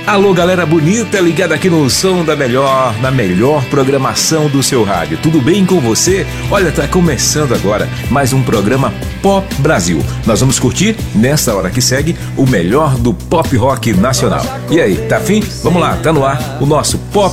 Alô, galera bonita ligada aqui no som da melhor, na melhor programação do seu rádio. Tudo bem com você? Olha, tá começando agora mais um programa Pop Brasil. Nós vamos curtir, nesta hora que segue, o melhor do pop rock nacional. E aí, tá afim? Vamos lá, tá no ar o nosso Pop